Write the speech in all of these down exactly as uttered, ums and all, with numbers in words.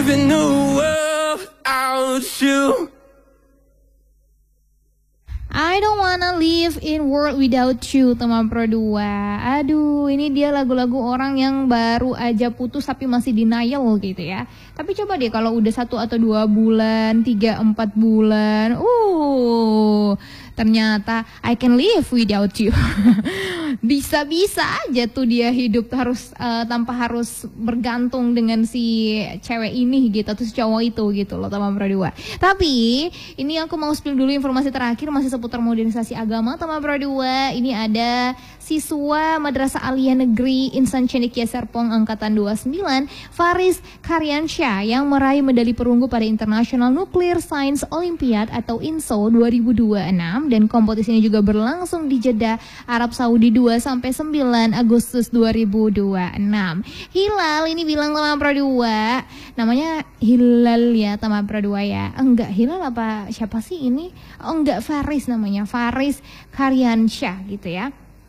live in a world without you. I don't wanna live in world without you, teman Pro dua. Aduh, ini dia lagu-lagu orang yang baru aja putus tapi masih denial gitu ya. Tapi coba deh kalau udah satu atau dua bulan, tiga, empat bulan, uh, ternyata I can live without you. Bisa-bisa aja tuh dia hidup harus uh, tanpa harus bergantung dengan si cewek ini gitu atau si cowok itu gitu loh, teman Pro dua. Tapi ini aku mau spill dulu informasi terakhir masih seputar modernisasi agama, teman Pro dua. Ini ada siswa Madrasah Aliyah Negeri Insan Cendekia Serpong angkatan dua puluh sembilan, Faris Karyansyah, yang meraih medali perunggu pada International Nuclear Science Olympiad atau I N S O dua ribu dua puluh enam, dan kompetisi ini juga berlangsung di Jeddah, Arab Saudi dua sampai sembilan Agustus dua ribu dua puluh enam. Hilal ini bilang teman Pro dua, namanya Hilal ya teman Pro dua ya. Enggak, Hilal apa siapa sih ini? Oh enggak, Faris namanya, Faris Karyansyah gitu ya.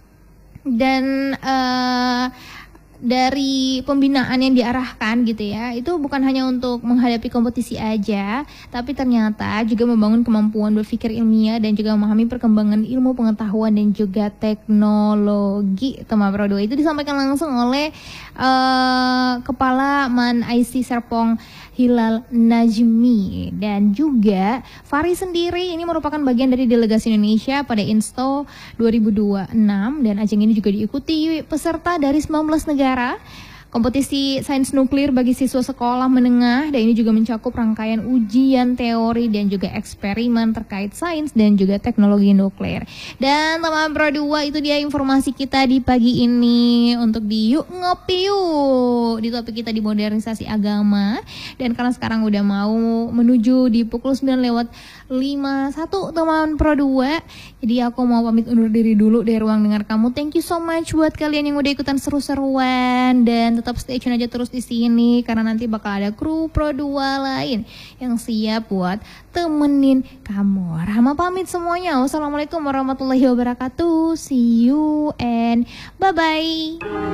Dan uh, dari pembinaan yang diarahkan gitu ya, itu bukan hanya untuk menghadapi kompetisi aja, tapi ternyata juga membangun kemampuan berpikir ilmiah dan juga memahami perkembangan ilmu pengetahuan dan juga teknologi, teman Pro dua. Itu disampaikan langsung oleh uh, Kepala Man I C Serpong Hilal Najmi. Dan juga Faris sendiri ini merupakan bagian dari delegasi Indonesia pada I N S T O dua ribu dua puluh enam, dan ajang ini juga diikuti peserta dari sembilan belas negara. Kompetisi sains nuklir bagi siswa sekolah menengah, dan ini juga mencakup rangkaian ujian teori dan juga eksperimen terkait sains dan juga teknologi nuklir. Dan teman Pro dua, itu dia informasi kita di pagi ini untuk di Yuk Ngopi Yuk, di topik kita di modernisasi agama. Dan karena sekarang udah mau menuju di pukul sembilan lewat lima puluh satu teman Pro dua, jadi aku mau pamit undur diri dulu dari ruang dengar kamu. Thank you so much buat kalian yang udah ikutan seru-seruan, dan tetap stay tune aja terus di sini karena nanti bakal ada kru Pro dua lain yang siap buat temenin kamu. Rahma pamit semuanya. Wassalamualaikum warahmatullahi wabarakatuh. See you and bye bye.